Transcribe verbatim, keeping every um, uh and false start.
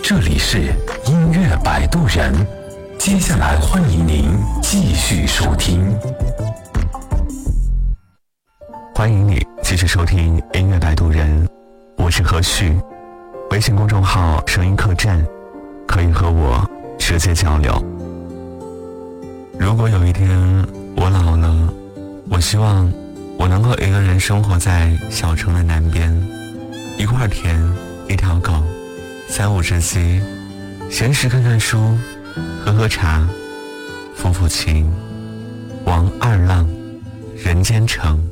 这里是音乐摆渡人，接下来欢迎您继续收听。 欢迎你继续收听音乐摆渡人，我是何旭。微信公众号声音客栈，可以和我直接交流。如果有一天我老了，我希望我能够一个人生活在小城的南边，一块田，一条狗，三五知己，闲时看看书，喝喝茶，抚抚琴。王二浪，人间城。